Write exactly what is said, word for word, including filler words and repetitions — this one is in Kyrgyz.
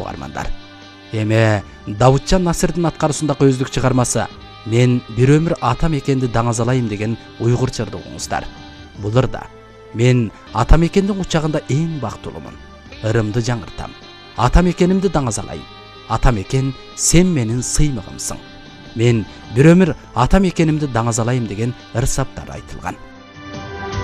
угармандар. Эме Давытжан Насырдын аткаруусундагы өздүк чыгармасы «Мен бир өмүр ата мекенди даңазалайм» деген уйгур жырды угуңуздар. Бул ырда «Мен ата мекендин кучагында эң бактылуумун. Ырымды жаңыртам. Ата мекенимди даңазалайм. Ата мекен, сен менин сыймыгымсың. Мен бир өмүр ата мекенимди даңазалайм» деген ыр саптар айтылган.